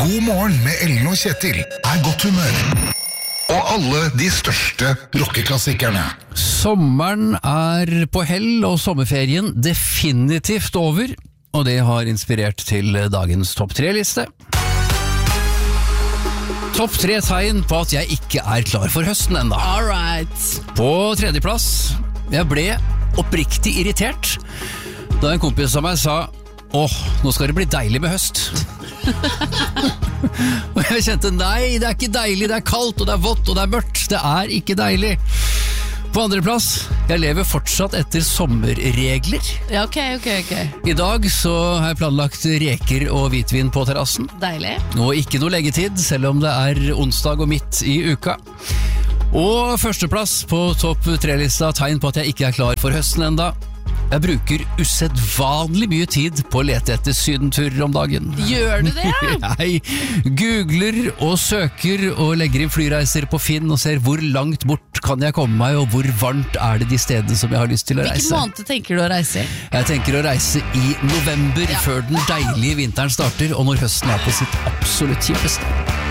God morgen med Ellen og Kjetil godt humør. Og alle de største rockeklassikerne. Sommeren på hell, og sommerferien definitivt over. Og det har inspirert til dagens topp 3-liste. Topp 3 tegn på at jeg ikke klar for høsten enda. Alright. På tredjeplass, jeg ble oppriktig irritert da en kompis av meg sa nå skal det bli deilig med høst. Og jeg kjente, nei, det ikke deilig, det kaldt, og det vått, og det mørkt. Det ikke deilig. På andre plass, jeg lever fortsatt etter sommerregler. Ja, ok. I dag så har jeg planlagt reker og hvitvin på terrassen. Deilig. Og ikke noe leggetid, selv om det onsdag og midt i uka. Og førsteplass på topp 3-lista, tegn på at jeg ikke klar for høsten enda. Jeg bruker usedvanlig mye tid på å lete etter sydenturer om dagen. Gjør du det? Jeg googler og søker og legger inn flyreiser på Finn og ser hvor langt bort kan jeg komme meg, og hvor varmt det de stedene som jeg har lyst til å reise. Hvilken måned tenker du å reise i? Jeg tenker å reise i november, før den deilige vinteren starter, og når høsten på sitt absolutt kjipeste.